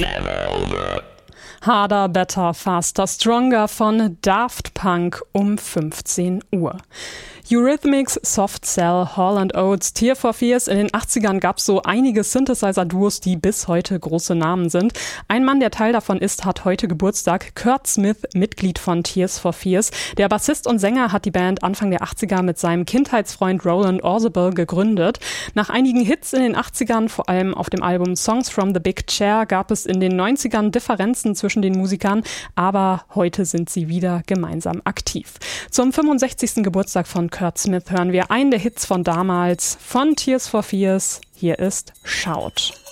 Harder, Better, Faster, Stronger von Daft Punk um 15 Uhr. Eurythmics, Soft Cell, Hall & Oates, Tears for Fears. In den 80ern gab es so einige Synthesizer-Duos, die bis heute große Namen sind. Ein Mann, der Teil davon ist, hat heute Geburtstag. Kurt Smith, Mitglied von Tears for Fears. Der Bassist und Sänger hat die Band Anfang der 80er mit seinem Kindheitsfreund Roland Orzabal gegründet. Nach einigen Hits in den 80ern, vor allem auf dem Album Songs from the Big Chair, gab es in den 90ern Differenzen zwischen den Musikern, aber heute sind sie wieder gemeinsam aktiv. Zum 65. Geburtstag von Kurt Smith hören wir einen der Hits von damals von Tears for Fears. Hier ist Shout.